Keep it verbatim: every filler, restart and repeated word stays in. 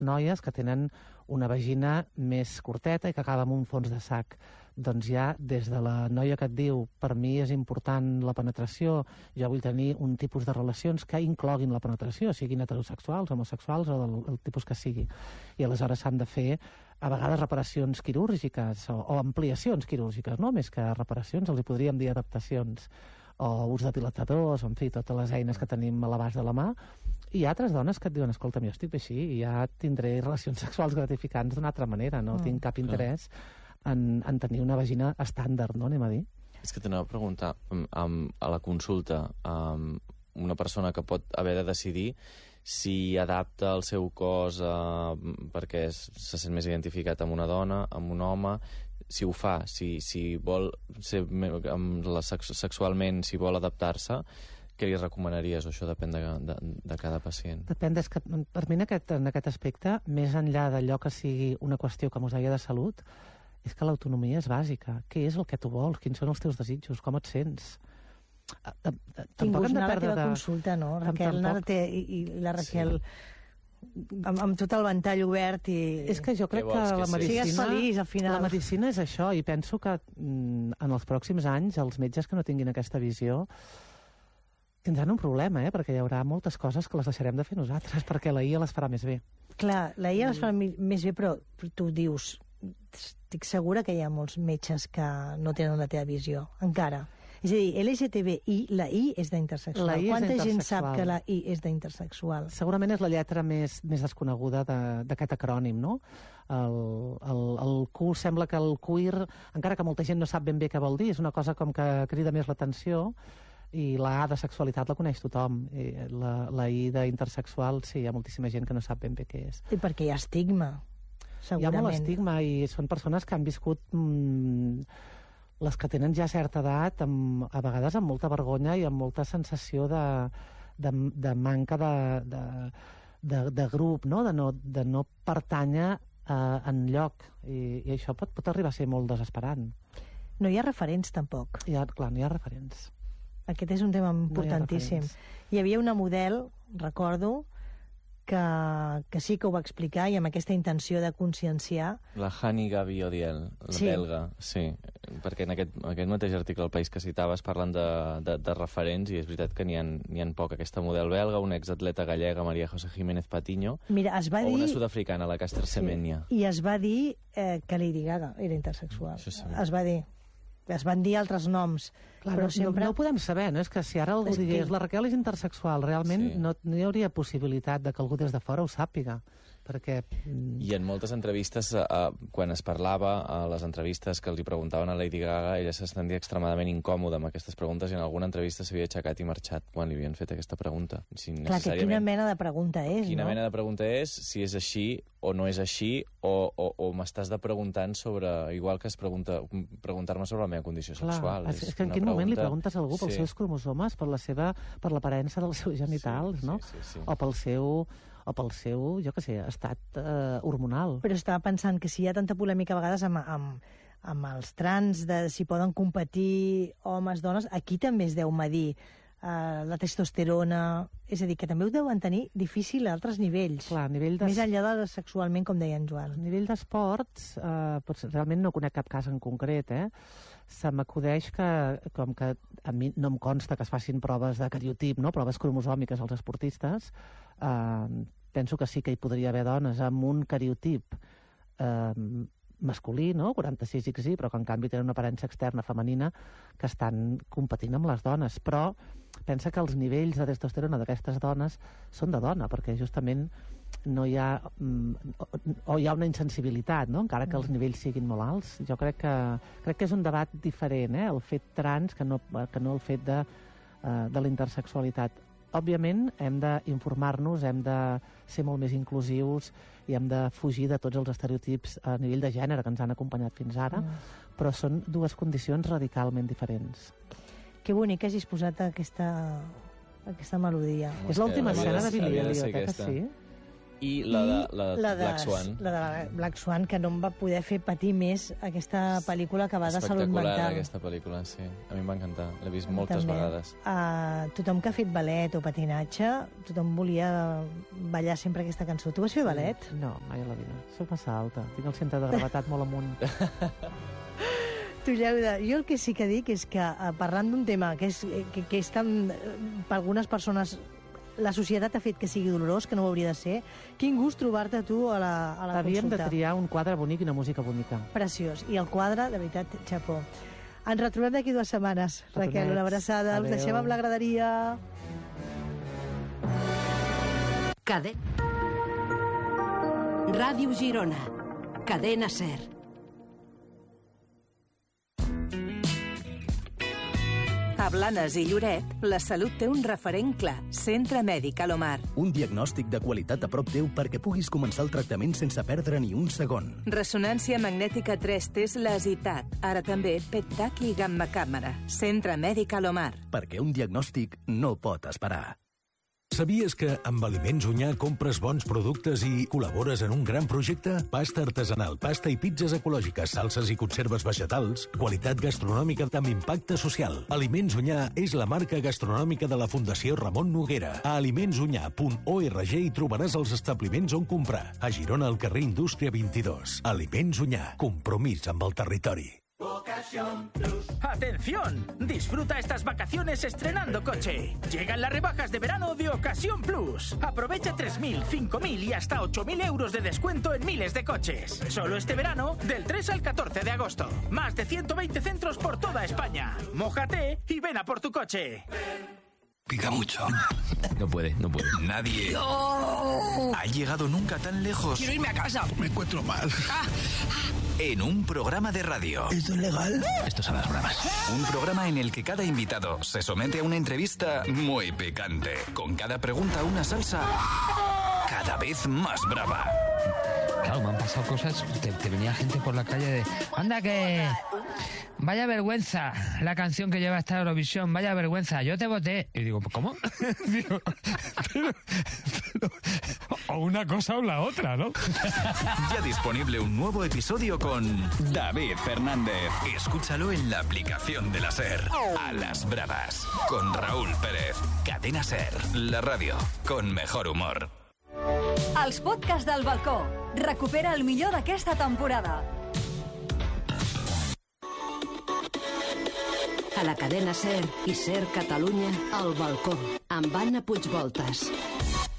noies que tenen una vagina més curteta i que acaba amb un fons de sac. Doncs ja des de la noia que et diu per mi és important la penetració, jo vull tenir un tipus de relacions que incloguin la penetració, siguin heterosexuals, homosexuals o del el tipus que sigui. I aleshores s'han de fer a vegades reparacions quirúrgiques o, o ampliacions quirúrgiques, no més que reparacions, els hi podríem dir adaptacions, o ús de dilatadors, en fi, totes les eines que tenim a l'abast de la mà. I hi ha altres dones que et diuen, escolta, jo estic així i ja tindré relacions sexuals gratificants d'una altra manera, no mm, tinc cap interès en, en tenir una vagina estàndard, no, anem a dir. És que t'anava a preguntar, um, a la consulta, um, una persona que pot haver de decidir si adapta el seu cos uh, perquè es, se sent més identificat amb una dona, amb un home, si ho fa, si, si vol ser amb la sex, sexualment, si vol adaptar-se, què li recomanaries? O això depèn de, de, de cada pacient? Depèn, és que per mi en aquest, en aquest aspecte, més enllà d'allò que sigui una qüestió, com us deia, de salut, és que l'autonomia és bàsica. Què és el que tu vols? Quins són els teus desitjos? Com et sents? Tingues una a la teva de... consulta, no? Raquel, tampoc... té, i, i la Raquel... Sí. Amb, amb tot el ventall obert i... És que jo crec que, que la medicina... Sigues feliç, al final. La medicina és això, i penso que mm, en els pròxims anys els metges que no tinguin aquesta visió tindran un problema, eh? Perquè hi haurà moltes coses que les deixarem de fer nosaltres, perquè la I A les farà més bé. Clar, la I A les farà mm. més bé, però tu dius... Estic segura que hi ha molts metges que no tenen la teva visió, encara. És a dir, L G T B I, la I és d'intersexual. Quanta gent sap que la I és d'intersexual? Segurament és la lletra més, més desconeguda d'aquest acrònim, no? El, el, el Q, sembla que el queer, encara que molta gent no sap ben bé què vol dir, és una cosa com que crida més l'atenció, i la A de sexualitat la coneix tothom. I la, la I d'intersexual, sí, hi ha moltíssima gent que no sap ben bé què és. I perquè hi ha estigma, segurament. Hi ha molt estigma, i són persones que han viscut... Mmm, les que tenen ja certa edat, amb, a vegades amb molta vergonya i amb molta sensació de, de, de manca de, de, de, de grup, no? De, no, de no pertànyer eh, en lloc. I, I això pot, pot arribar a ser molt desesperant. No hi ha referents, tampoc. Hi ha, clar, no hi ha referents. Aquest és un tema importantíssim. No hi, hi havia una model, recordo, que, que sí que ho va explicar i amb aquesta intenció de conscienciar. La Hani Gavi Odiel, la sí. belga, sí. Perquè en aquest, aquest mateix article al País que citaves parlen de, de, de referents i és veritat que n'hi ha, n'hi ha poc. Aquesta model belga, una exatleta gallega, Maria José Jiménez Patiño, Mira, es va o dir... una sud-africana, la Caster sí. Semenya. I es va dir eh, que Lady Gaga era intersexual. Sí. Es va dir. Es van dir altres noms. Clar, però no, sempre... no ho podem saber, no? És que si ara algú és digués que... la Raquel és intersexual, realment sí. no, no hi hauria possibilitat de que algú des de fora ho sàpiga. Perquè... I en moltes entrevistes, eh, quan es parlava, a les entrevistes que li preguntaven a Lady Gaga, ella se sentia extremadament incòmoda amb aquestes preguntes i en alguna entrevista s'havia aixecat i marxat quan li havien fet aquesta pregunta. Si Clar, que quina mena de pregunta és, quina no? mena de pregunta és, si és així o no és així, o, o, o m'estàs de preguntant sobre... Igual que es pregunta, preguntar-me sobre la meva condició Clar, sexual. És, és que en quin pregunta... moment li preguntes a algú pels sí. seus cromosomes, per la seva, per l'aparença dels seus genitals, sí, no? Sí, sí, sí. O pel seu... o pel seu, jo què sé, estat eh, hormonal. Però estava pensant que si hi ha tanta polèmica a vegades amb, amb, amb els trans, de si poden competir homes, dones, aquí també es deu medir eh, la testosterona, és a dir, que també ho deuen tenir difícil a altres nivells. Clar, a nivell de... Més enllà de sexualment, com deia en Joan. A nivell d'esports, eh, potser, realment no conec cap cas en concret, eh? Se m'acudeix que, com que a mi no em consta que es facin proves de cariotip, no? Proves cromosòmiques als esportistes, eh, penso que sí que hi podria haver dones amb un cariotip eh, masculí, no? quaranta-sis ics i, però que en canvi tenen una aparença externa femenina que estan competint amb les dones. Però pensa que els nivells de testosterona d'aquestes dones són de dona, perquè justament no hi ha... o hi ha una insensibilitat, no? Encara que els nivells siguin molt alts. Jo crec que, crec que és un debat diferent, eh? El fet trans que no, que no el fet de, uh, de la intersexualitat. Òbviament, hem d'informar-nos, hem de ser molt més inclusius i hem de fugir de tots els estereotips a nivell de gènere que ens han acompanyat fins ara, mm. però són dues condicions radicalment diferents. Que bonic que hagis posat aquesta, aquesta melodia. És l'última escena de Billy Elliot, eh, que sí? i la de, la de la de Black Swan. La de Black Swan, que no em va poder fer patir més aquesta pel·lícula que va de salut mental. Espectacular, aquesta pel·lícula, sí. A mi em va encantar. L'he vist moltes també. vegades. Uh, tothom que ha fet ballet o patinatge, tothom volia ballar sempre aquesta cançó. Tu vas fer ballet? No, mai a la vida. Soc massa alta. Tinc el centre de gravetat molt amunt. Tu, Lleuda, jo el que sí que dic és que, uh, parlant d'un tema que és, que, que és tan... Uh, per algunes persones la societat ha fet que sigui dolorós, que no ho hauria de ser. Quin gust trobar-te tu a la, a la Havíem consulta. de triar un quadre bonic i una música bonica. Preciós. I el quadre, de veritat, xapó. Ens retrobem d'aquí dues setmanes. Raquel, una abraçada. Adeu. Us deixem amb la graderia. Cade... Ràdio Girona. Cadena Ser. A Blanes i Lloret, la salut té un referent clar. Centre Mèdic Alomar. Un diagnòstic de qualitat a prop teu perquè puguis començar el tractament sense perdre ni un segon. Ressonància magnètica tres T, l'Asitat. Ara també P E T TAC i gamma càmera. Centre Mèdic Alomar. Perquè un diagnòstic no pot esperar. Sabies que amb Aliments Unyà compres bons productes i col·labores en un gran projecte? Pasta artesanal, pasta i pizzas ecològiques, salses i conserves vegetals, qualitat gastronòmica amb impacte social. Aliments Unyà és la marca gastronòmica de la Fundació Ramon Noguera. A aliments unyà punt org hi trobaràs els establiments on comprar. A Girona, al carrer Indústria vint-i-dos. Aliments Unyà, compromís amb el territori. ¡Atención! Disfruta estas vacaciones estrenando coche. Llegan las rebajas de verano de Ocasión Plus. Aprovecha tres mil, cinco mil y hasta ocho mil euros de descuento en miles de coches. Solo este verano, del tres al catorce de agosto. Más de ciento veinte centros por toda España. Mójate y ven a por tu coche. Pica mucho. No puede, no puede. Nadie ¡No! ha llegado nunca tan lejos. Quiero irme a casa. Me encuentro mal. Ah. En un programa de radio. ¿Esto es legal? Esto son las bravas. Un programa en el que cada invitado se somete a una entrevista muy picante. Con cada pregunta una salsa cada vez más brava. Claro, me han pasado cosas. Te, te venía gente por la calle de... ¡Anda que... Vaya vergüenza la canción que lleva esta Eurovisión, vaya vergüenza, yo te voté. Y digo, ¿cómo? digo, pero, pero, o una cosa o la otra, ¿no? Ya disponible un nuevo episodio con David Fernández. Escúchalo en la aplicación de la SER. A las bravas, con Raúl Pérez. Cadena SER, la radio con mejor humor. Els podcasts del balcó. Recupera el millor d'aquesta temporada. A la cadena SER i SER Catalunya, al balcó, amb Anna Puigvoltas.